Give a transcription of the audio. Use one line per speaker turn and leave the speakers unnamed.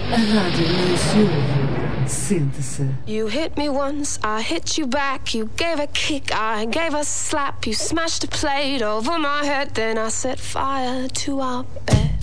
A rádio não se ouve, sente-se.
You hit me once, I hit you back. You gave a kick, I gave a slap. You smashed a plate over my head, then I set fire to our bed.